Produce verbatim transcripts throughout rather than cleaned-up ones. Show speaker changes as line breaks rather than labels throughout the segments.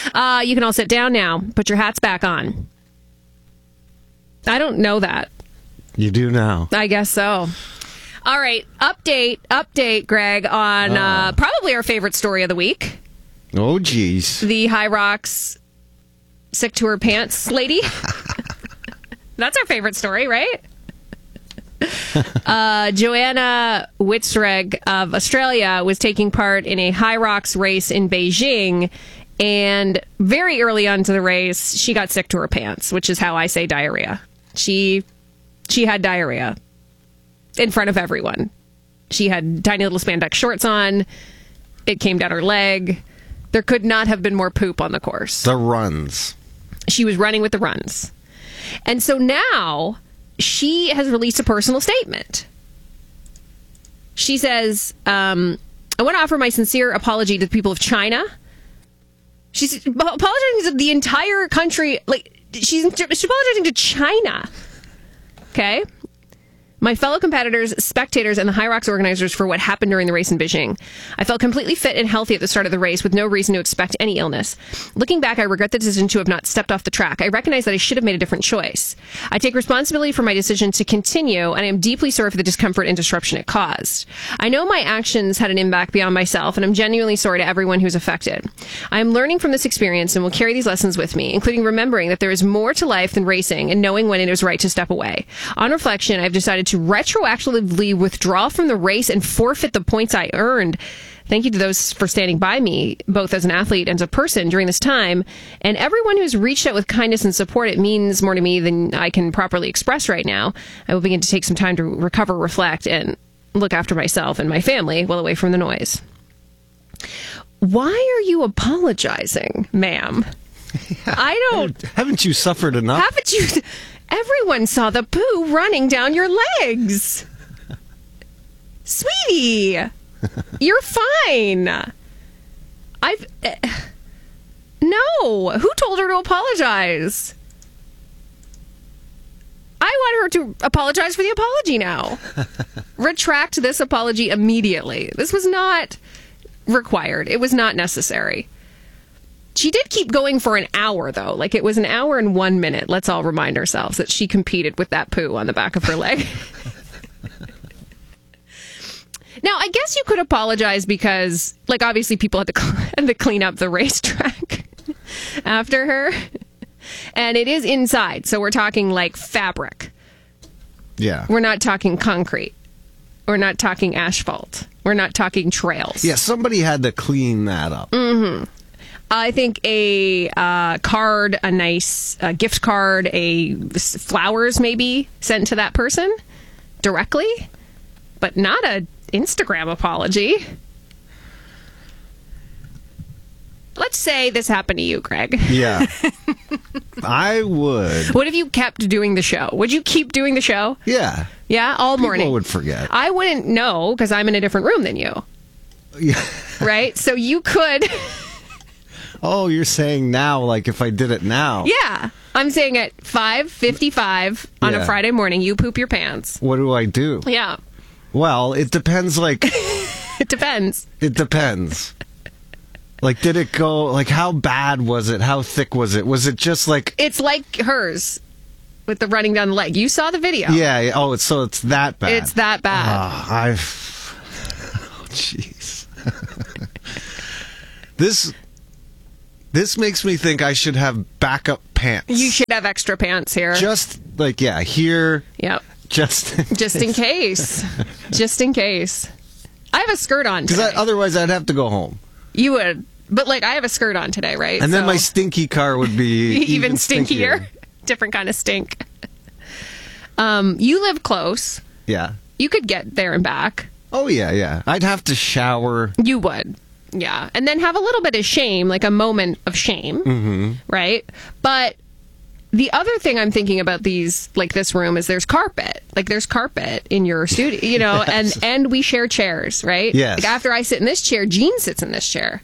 Uh, you can all sit down now. Put your hats back on. I don't know that.
You do now.
I guess so. All right. Update, update, Greg, on uh, uh, probably our favorite story of the week.
Oh, geez.
The High Rocks sick to her pants lady. That's our favorite story, right? uh, Joanna Witzreg of Australia was taking part in a High Rocks race in Beijing, and very early on to the race, she got sick to her pants, which is how I say diarrhea. She she had diarrhea in front of everyone. She had tiny little spandex shorts on. It came down her leg. There could not have been more poop on the course.
The runs. She
was running with the runs. And so now she has released a personal statement. She says, um, I want to offer my sincere apology to the people of China. She's apologizing to the entire country. Like, she's, she's apologizing to China. Okay? My fellow competitors, spectators, and the High Rocks organizers for what happened during the race in Beijing. I felt completely fit and healthy at the start of the race with no reason to expect any illness. Looking back, I regret the decision to have not stepped off the track. I recognize that I should have made a different choice. I take responsibility for my decision to continue, and I am deeply sorry for the discomfort and disruption it caused. I know my actions had an impact beyond myself, and I'm genuinely sorry to everyone who's affected. I am learning from this experience and will carry these lessons with me, including remembering that there is more to life than racing and knowing when it is right to step away. On reflection, I've decided to retroactively withdraw from the race and forfeit the points I earned. Thank you to those for standing by me, both as an athlete and as a person during this time. And everyone who's reached out with kindness and support, it means more to me than I can properly express right now. I will begin to take some time to recover, reflect, and look after myself and my family while away from the noise. Why are you apologizing, ma'am?
Yeah.
I don't...
Haven't you suffered enough?
Haven't you... Everyone saw the poo running down your legs. Sweetie, you're fine. I've... Uh, no. Who told her to apologize? I want her to apologize for the apology now. Retract this apology immediately. This was not required. It was not necessary. She did keep going for an hour, though. Like, it was an hour and one minute. Let's all remind ourselves that she competed with that poo on the back of her leg. Now, I guess you could apologize because, like, obviously people had to, had to clean up the racetrack after her. And it is inside, so we're talking, like, fabric.
Yeah.
We're not talking concrete. We're not talking asphalt. We're not talking trails.
Yeah, somebody had to clean that up.
Mm-hmm. I think a uh, card, a nice uh, gift card, a flowers maybe sent to that person directly, but not a Instagram apology. Let's say this happened to you, Greg.
Yeah. I would.
What if you kept doing the show? Would you keep doing the show?
Yeah.
Yeah, all
People
morning.
People would forget.
I wouldn't know because I'm in a different room than you.
Yeah.
Right? So you could...
Oh, you're saying now, like if I did it now.
Yeah. I'm saying at five fifty-five on
yeah.
a Friday morning, you poop your pants.
What do I do?
Yeah.
Well, it depends, like...
It depends.
It depends. Like, did it go, like, how bad was it? How thick was it? Was it just like...
It's like hers with the running down the leg. You saw the video.
Yeah. yeah. Oh, it's so it's that bad.
It's that bad.
Oh, I've... Oh, jeez. This... This makes me think I should have backup pants.
You should have extra pants here.
Just, like, yeah, here.
Yep.
Just in
Just in case. Just in case. I have a skirt on today.
Because otherwise I'd have to go home.
You would. But, like, I have a skirt on today, right?
And then
so
my stinky car would be even,
even stinkier.
stinkier.
Different kind of stink. Um, you live close.
Yeah.
You could get there and back.
Oh, yeah, yeah. I'd have to shower.
You would. Yeah. And then have a little bit of shame, like a moment of shame.
Mm-hmm.
Right? But the other thing I'm thinking about these, like this room, is there's carpet. Like there's carpet in your studio, you know, yes. and, and we share chairs, right?
Yes.
Like after I sit in this chair, Jean sits in this chair.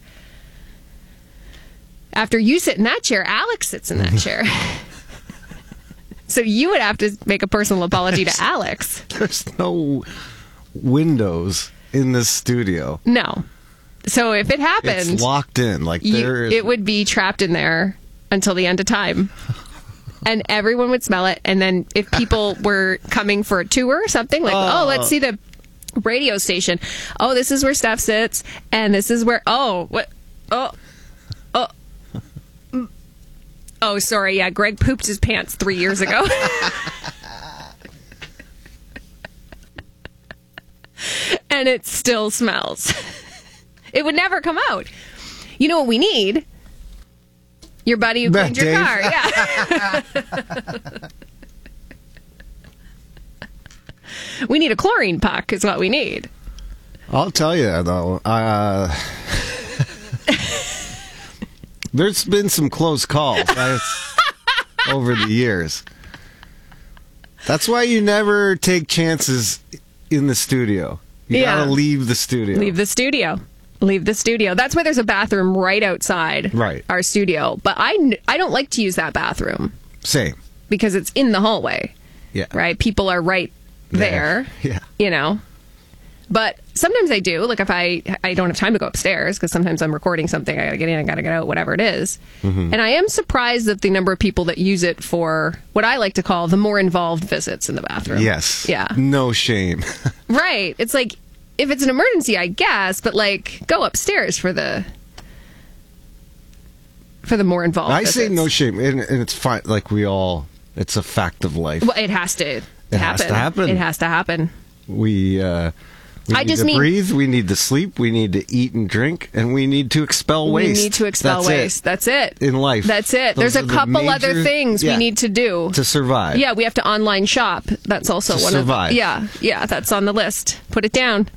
After you sit in that chair, Alex sits in that chair. So you would have to make a personal apology to Alex.
There's no windows in this studio.
No. So if it happened,
it's locked in. Like
you,
there is...
it would be trapped in there until the end of time. And everyone would smell it. And then if people were coming for a tour or something, like, oh, oh let's see the radio station. Oh, this is where Steph sits. And this is where, oh, what? Oh, oh. Oh, sorry. Yeah, Greg pooped his pants three years ago. And it still smells. It would never come out. You know what we need? Your buddy who cleaned your car. Yeah. We need a chlorine puck is what we need.
I'll tell you, though. Uh, there's been some close calls over the years. That's why you never take chances in the studio. You
yeah.
gotta leave the studio.
Leave the studio. Leave the studio. That's why there's a bathroom right outside
right.
our studio. But I, I don't like to use that bathroom.
Same.
Because it's in the hallway.
Yeah.
Right? People are right there.
there. Yeah.
You know? But sometimes I do. Like if I I don't have time to go upstairs because sometimes I'm recording something. I gotta get in, I gotta get out, whatever it is. Mm-hmm. And I am surprised at the number of people that use it for what I like to call the more involved visits in the bathroom.
Yes.
Yeah.
No shame.
Right. It's like, if it's an emergency, I guess, but like, go upstairs for the for the more involved
I
visits.
say no shame, and, and it's fine. Like we all, it's a fact of life.
Well, it has to
it
happen.
has to happen.
It has to happen.
We, uh, we
I
need
just
to
mean,
breathe, we need to sleep, we need to eat and drink, and we need to expel waste.
We need to expel
That's
waste.
It.
That's it.
In life.
That's it.
Those
There's a couple
major,
other things
yeah,
we need to do.
to survive.
Yeah, we have to online shop. That's also
to
one
survive.
of the, yeah, yeah, that's on the list. Put it down.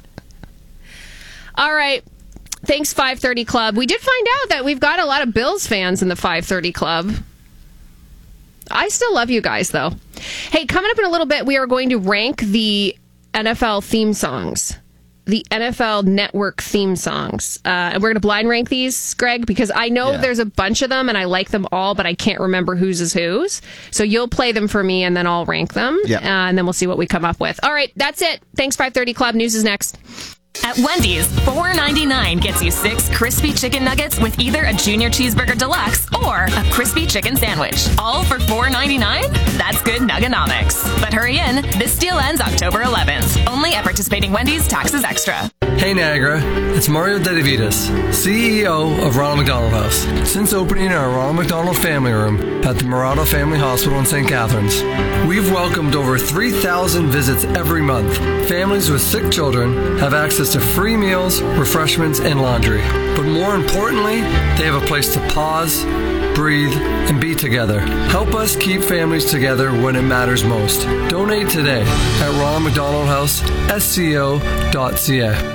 All right. Thanks, five thirty Club. We did find out that we've got a lot of Bills fans in the five thirty Club. I still love you guys, though. Hey, coming up in a little bit, we are going to rank the N F L theme songs. The N F L Network theme songs. Uh, and we're going to blind rank these, Greg, because I know
yeah.
there's a bunch of them, and I like them all, but I can't remember whose is whose. So you'll play them for me, and then I'll rank them.
Yeah.
Uh, and then we'll see what we come up with. All right, that's it. Thanks, five thirty Club. News is next.
At Wendy's, four ninety-nine gets you six crispy chicken nuggets with either a junior cheeseburger deluxe or a crispy chicken sandwich. All for four ninety-nine? That's good nuggenomics. But hurry in, this deal ends October eleventh. Only at participating Wendy's, taxes extra.
Hey Niagara, it's Mario Dedivitas, C E O of Ronald McDonald House. Since opening our Ronald McDonald Family Room at the Murado Family Hospital in Saint Catharines, we've welcomed over three thousand visits every month. Families with sick children have access to free meals, refreshments, and laundry. But more importantly, they have a place to pause, breathe, and be together. Help us keep families together when it matters most. Donate today at Ronald McDonald House, S C O dot C A.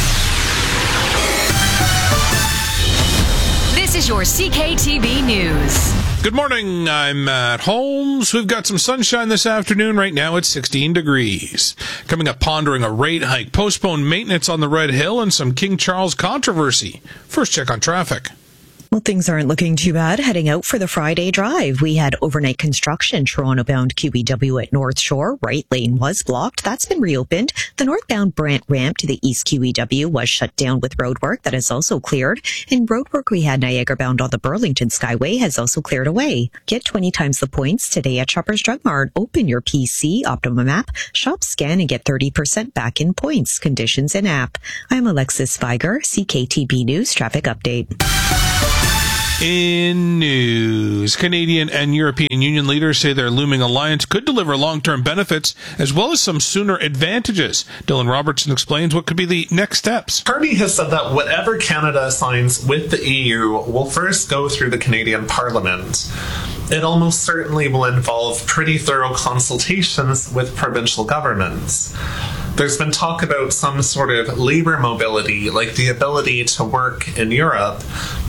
This is your C K T V News.
Good morning, I'm Matt Holmes. We've got some sunshine this afternoon. Right now it's sixteen degrees. Coming up, pondering a rate hike, postponed maintenance on the Red Hill, and some King Charles controversy. First check on traffic.
Well, things aren't looking too bad heading out for the Friday drive. We had overnight construction, Toronto-bound Q E W at North Shore. Right lane was blocked. That's been reopened. The northbound Brant ramp to the East Q E W was shut down with roadwork. That is also cleared. In roadwork, we had Niagara-bound on the Burlington Skyway has also cleared away. Get twenty times the points today at Shoppers Drug Mart. Open your P C, Optimum app, shop, scan, and get thirty percent back in points. Conditions in app. I'm Alexis Spiger, C K T B News Traffic Update.
In news, Canadian and European Union leaders say their looming alliance could deliver long-term benefits as well as some sooner advantages. Dylan Robertson explains what could be the next steps.
Party has said that whatever Canada signs with the E U will first go through the Canadian Parliament. It almost certainly will involve pretty thorough consultations with provincial governments. There's been talk about some sort of labour mobility, like the ability to work in Europe,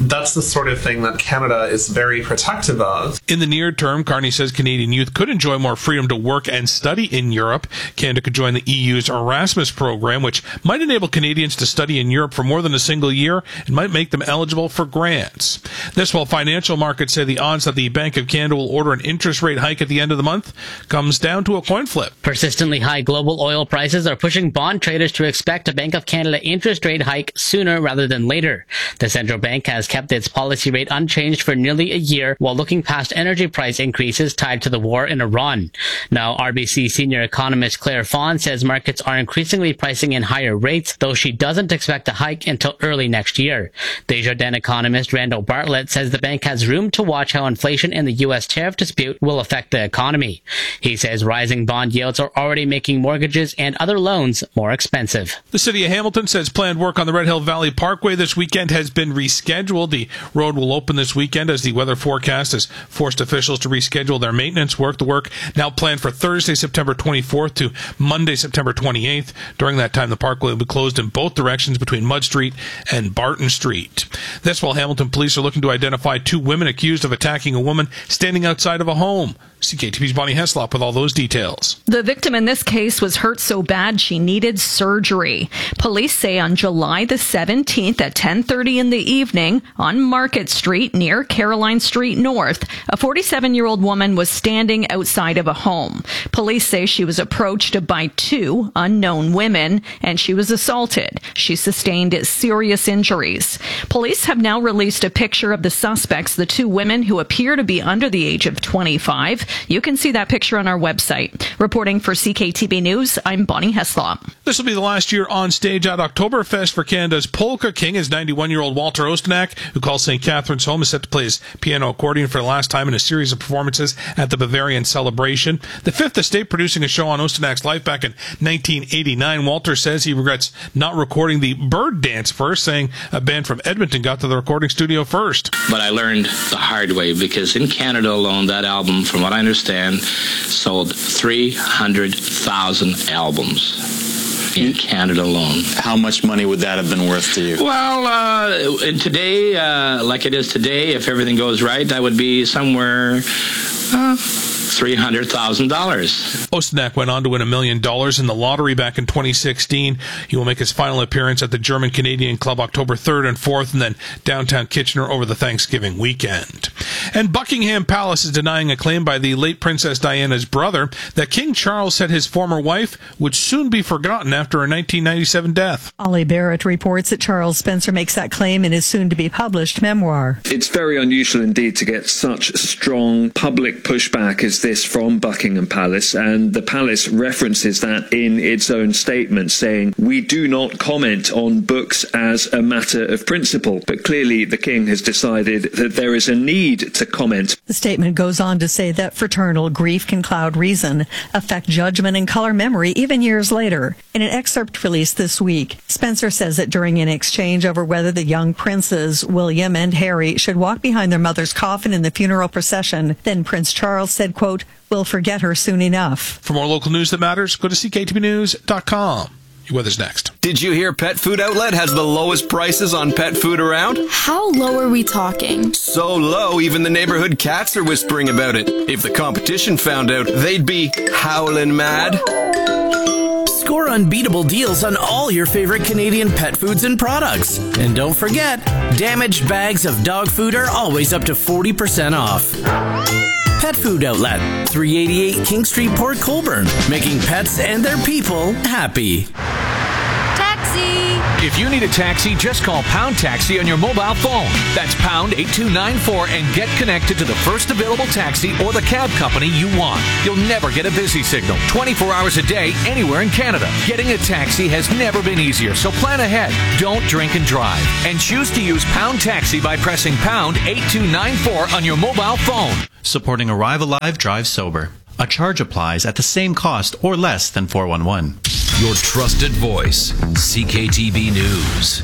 that's the sort of thing that Canada is very protective of.
In the near term, Carney says Canadian youth could enjoy more freedom to work and study in Europe. Canada could join the E U's Erasmus program, which might enable Canadians to study in Europe for more than a single year and might make them eligible for grants. This while financial markets say the odds that the Bank of Canada will order an interest rate hike at the end of the month comes down to a coin flip.
Persistently high global oil prices are pushing bond traders to expect a Bank of Canada interest rate hike sooner rather than later. The central bank has kept its policy rate unchanged for nearly a year while looking past energy price increases tied to the war in Iran. Now, R B C senior economist Claire Fawn says markets are increasingly pricing in higher rates, though she doesn't expect a hike until early next year. Desjardins economist Randall Bartlett says the bank has room to watch how inflation and the U S tariff dispute will affect the economy. He says rising bond yields are already making mortgages and other loans more expensive.
The city of Hamilton says planned work on the Red Hill Valley Parkway this weekend has been rescheduled. The road will open this weekend as the weather forecast has forced officials to reschedule their maintenance work. The work now planned for Thursday, September twenty-fourth to Monday, September twenty-eighth. During that time, the parkway will be closed in both directions between Mud Street and Barton Street. This while Hamilton police are looking to identify two women accused of attacking a woman standing outside of a home. C K T V's Bonnie Heslop with all those details.
The victim in this case was hurt so bad she needed surgery. Police say on July the seventeenth at ten thirty in the evening on Market Street near Caroline Street North, a forty-seven-year-old woman was standing outside of a home. Police say she was approached by two unknown women and she was assaulted. She sustained serious injuries. Police have now released a picture of the suspects, the two women who appear to be under the age of twenty-five. You can see that picture on our website. Reporting for C K T B News, I'm Bonnie Heslop.
This will be the last year on stage at Oktoberfest for Canada's Polka King. His ninety-one-year-old Walter Ostanak, who calls Saint Catharines home, is set to play his piano accordion for the last time in a series of performances at the Bavarian Celebration. The Fifth Estate producing a show on Ostanak's life back in nineteen eighty-nine. Walter says he regrets not recording the Bird Dance first, saying a band from Edmonton got to the recording studio first.
But I learned the hard way because in Canada alone, that album, from what I understand, sold three hundred thousand albums. In Canada alone.
How much money would that have been worth to you?
Well, uh, today, uh, like it is today, if everything goes right, that would be somewhere uh, three hundred thousand dollars.
Ostanak went on to win a million dollars in the lottery back in twenty sixteen. He will make his final appearance at the German-Canadian Club October third and fourth, and then downtown Kitchener over the Thanksgiving weekend. And Buckingham Palace is denying a claim by the late Princess Diana's brother that King Charles said his former wife would soon be forgotten after her nineteen ninety-seven death.
Ollie Barrett reports that Charles Spencer makes that claim in his soon-to-be-published memoir.
It's very unusual indeed to get such strong public pushback as this from Buckingham Palace, and the palace references that in its own statement, saying, "We do not comment on books as a matter of principle," but clearly the king has decided that there is a need to comment.
The statement goes on to say that fraternal grief can cloud reason, affect judgment, and color memory even years later. In an excerpt released this week, Spencer says that during an exchange over whether the young princes, William and Harry, should walk behind their mother's coffin in the funeral procession, then Prince Charles said, quote, "We'll forget her soon enough."
For more local news that matters, go to c k t v news dot com. Your weather's next.
Did you hear Pet Food Outlet has the lowest prices on pet food around?
How low are we talking?
So low, even the neighborhood cats are whispering about it. If the competition found out, they'd be howling mad.
Score unbeatable deals on all your favorite Canadian pet foods and products. And don't forget, damaged bags of dog food are always up to forty percent off. Pet Food Outlet, three eighty-eight King Street, Port Colborne, making pets and their people happy.
Taxi! If you need a taxi, just call Pound Taxi on your mobile phone. That's pound eight two nine four and get connected to the first available taxi or the cab company you want. You'll never get a busy signal, twenty-four hours a day, anywhere in Canada. Getting a taxi has never been easier, so plan ahead. Don't drink and drive. And choose to use Pound Taxi by pressing pound eight two nine four on your mobile phone.
Supporting Arrive Alive, Drive Sober. A charge applies at the same cost or less than four one one.
Your trusted voice, C K T B News.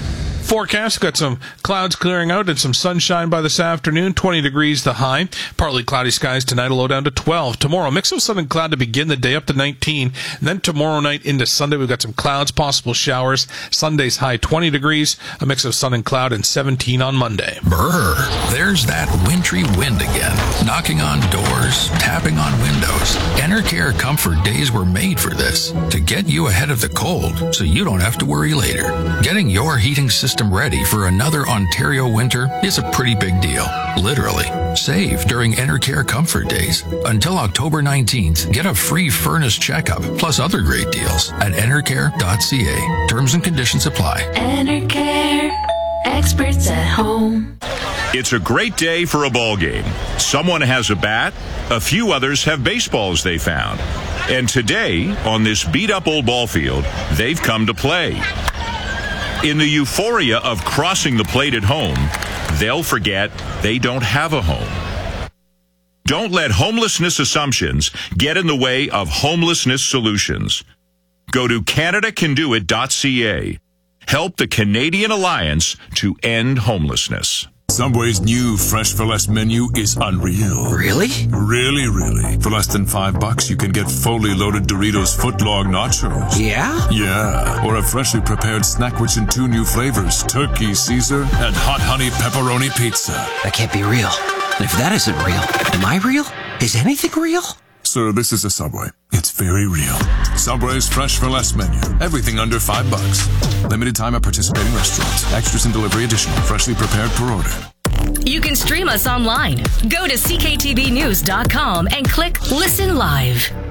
Forecast, got some clouds clearing out and some sunshine by this afternoon. twenty degrees the high. Partly cloudy skies tonight, a low down to twelve. Tomorrow, mix of sun and cloud to begin the day up to nineteen. And then tomorrow night into Sunday, we've got some clouds, possible showers. Sunday's high twenty degrees, a mix of sun and cloud, and seventeen on Monday.
Brr, there's that wintry wind again. Knocking on doors, tapping on windows. Enercare Comfort Days were made for this, to get you ahead of the cold so you don't have to worry later. Getting your heating system ready for another Ontario winter is a pretty big deal. Literally. Save during Enercare Comfort Days. Until October nineteenth, get a free furnace checkup, plus other great deals at enercare dot c a. Terms and conditions apply.
Enercare. Experts at home.
It's a great day for a ball game. Someone has a bat, a few others have baseballs they found. And today, on this beat-up old ball field, they've come to play. In the euphoria of crossing the plate at home, they'll forget they don't have a home. Don't let homelessness assumptions get in the way of homelessness solutions. Go to canada can do it dot c a. Help the Canadian Alliance to end homelessness.
Subway's new Fresh for Less menu is unreal.
Really?
Really, really. For less than five bucks, you can get fully loaded Doritos footlong nachos.
Yeah?
Yeah. Or a freshly prepared snack rich in two new flavors, Turkey Caesar and Hot Honey Pepperoni Pizza.
That can't be real. And if that isn't real, am I real? Is anything real?
Sir, this is a Subway. It's very real. Subway's Fresh for Less menu. Everything under five bucks. Limited time at participating restaurants. Extras and delivery additional. Freshly prepared per order.
You can stream us online. Go to c k t v news dot com and click Listen Live.